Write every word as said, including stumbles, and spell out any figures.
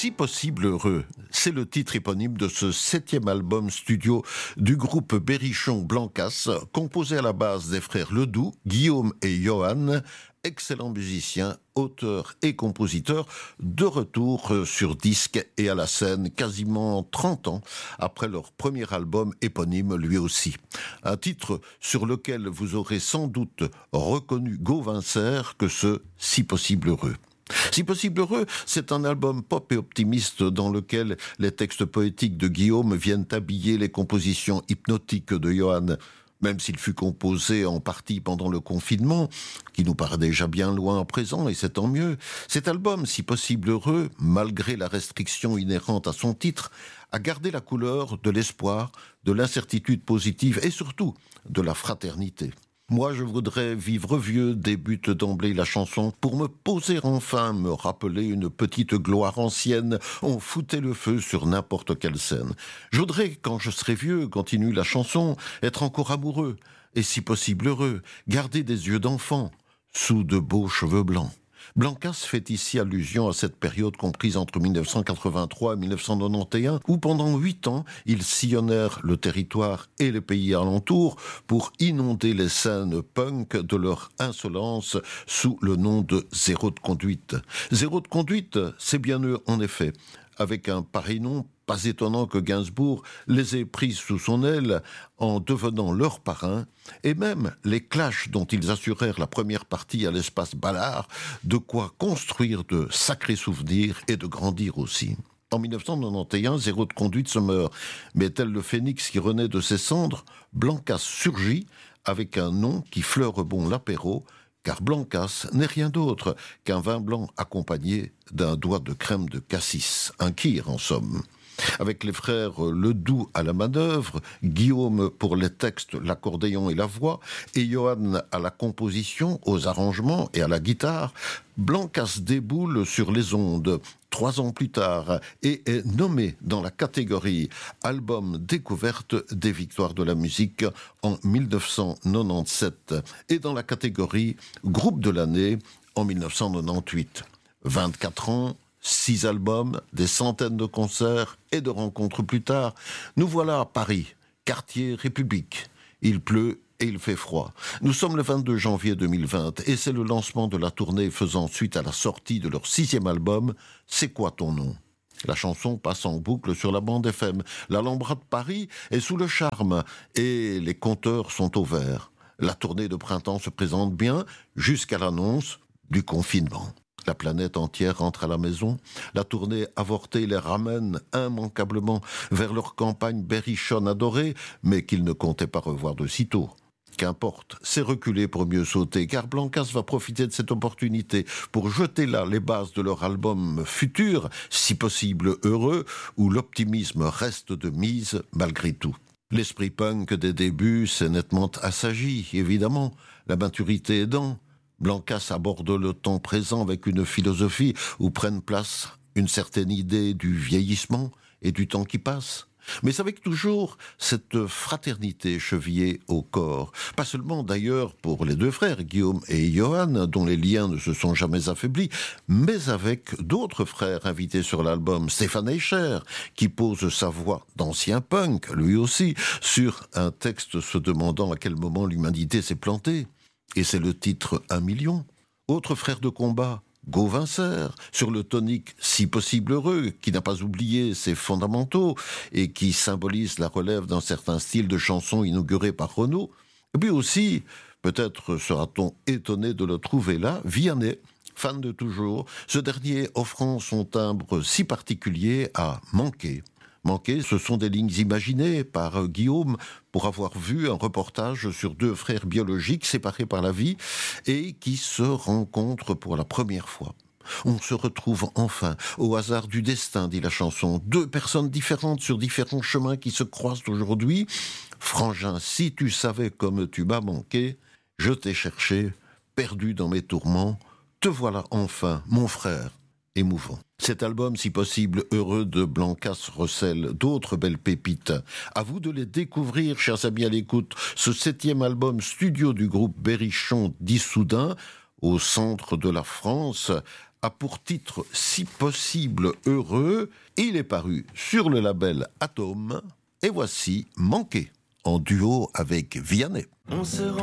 Si possible heureux, c'est le titre éponyme de ce septième album studio du groupe Berrichon Blancas, composé à la base des frères Ledoux, Guillaume et Johan, excellents musiciens, auteurs et compositeurs, de retour sur disque et à la scène quasiment trente ans après leur premier album éponyme lui aussi. Un titre sur lequel vous aurez sans doute reconnu Gauvaincer que ce « Si possible heureux ». Si possible heureux, c'est un album pop et optimiste dans lequel les textes poétiques de Guillaume viennent habiller les compositions hypnotiques de Johan. Même s'il fut composé en partie pendant le confinement, qui nous paraît déjà bien loin à présent, et c'est tant mieux, cet album, si possible heureux, malgré la restriction inhérente à son titre, a gardé la couleur de l'espoir, de l'incertitude positive et surtout de la fraternité. Moi, je voudrais vivre vieux, débute d'emblée la chanson, pour me poser enfin, me rappeler une petite gloire ancienne. On foutait le feu sur n'importe quelle scène. Je voudrais, quand je serai vieux, continue la chanson, être encore amoureux, et si possible heureux, garder des yeux d'enfant, sous de beaux cheveux blancs. Blancas fait ici allusion à cette période comprise entre mille neuf cent quatre-vingt-trois et mille neuf cent quatre-vingt-onze, où pendant huit ans, ils sillonnèrent le territoire et les pays alentours pour inonder les scènes punk de leur insolence sous le nom de Zéro de conduite. Zéro de conduite, c'est bien eux en effet. Avec un pareil nom, pas étonnant que Gainsbourg les ait prises sous son aile en devenant leur parrain, et même les Clash dont ils assurèrent la première partie à l'espace Ballard, de quoi construire de sacrés souvenirs et de grandir aussi. En mille neuf cent quatre-vingt-onze, Zéro de conduite se meurt, mais tel le phénix qui renaît de ses cendres, Blancas surgit avec un nom qui fleure bon l'apéro, car Blancas n'est rien d'autre qu'un vin blanc accompagné d'un doigt de crème de cassis, un kir en somme. Avec les frères Ledoux à la manœuvre, Guillaume pour les textes, l'accordéon et la voix, et Johan à la composition, aux arrangements et à la guitare, Blancas déboule sur les ondes trois ans plus tard et est nommé dans la catégorie Album découverte des victoires de la musique en mille neuf cent quatre-vingt-dix-sept et dans la catégorie Groupe de l'année en mille neuf cent quatre-vingt-dix-huit. vingt-quatre ans, six albums, des centaines de concerts et de rencontres plus tard, nous voilà à Paris, quartier République. Il pleut et il fait froid. Nous sommes le vingt-deux janvier deux mille vingt et c'est le lancement de la tournée faisant suite à la sortie de leur sixième album, C'est quoi ton nom ? La chanson passe en boucle sur la bande F M. L'Alhambra de Paris est sous le charme et les compteurs sont au vert. La tournée de printemps se présente bien jusqu'à l'annonce du confinement. La planète entière rentre à la maison. La tournée avortée les ramène immanquablement vers leur campagne berrichonne adorée, mais qu'ils ne comptaient pas revoir de sitôt. Qu'importe, c'est reculer pour mieux sauter, car Blancas va profiter de cette opportunité pour jeter là les bases de leur album futur, si possible heureux, où l'optimisme reste de mise malgré tout. L'esprit punk des débuts s'est nettement assagi, évidemment, la maturité aidant. Blancas aborde le temps présent avec une philosophie où prennent place une certaine idée du vieillissement et du temps qui passe, mais avec toujours cette fraternité chevillée au corps. Pas seulement d'ailleurs pour les deux frères, Guillaume et Johan, dont les liens ne se sont jamais affaiblis, mais avec d'autres frères invités sur l'album, Stéphane Eicher, qui pose sa voix d'ancien punk, lui aussi, sur un texte se demandant à quel moment l'humanité s'est plantée. Et c'est le titre Un million. Autre frère de combat, Gauvaincer, sur le tonique Si possible heureux, qui n'a pas oublié ses fondamentaux et qui symbolise la relève d'un certain style de chanson inauguré par Renaud. Et puis aussi, peut-être sera-t-on étonné de le trouver là, Vianney, fan de toujours, ce dernier offrant son timbre si particulier à manquer. Manquer, ce sont des lignes imaginées par Guillaume pour avoir vu un reportage sur deux frères biologiques séparés par la vie et qui se rencontrent pour la première fois. On se retrouve enfin, au hasard du destin, dit la chanson. Deux personnes différentes sur différents chemins qui se croisent aujourd'hui. Frangin, si tu savais comme tu m'as manqué, je t'ai cherché, perdu dans mes tourments, te voilà enfin, mon frère. Émouvant. Cet album, si possible heureux de Blancas, recèle d'autres belles pépites. À vous de les découvrir, chers amis à l'écoute. Ce septième album studio du groupe Berrichon d'Issoudun, au centre de la France, a pour titre Si possible heureux. Il est paru sur le label Atome. Et voici Manqué, en duo avec Vianney. On se rend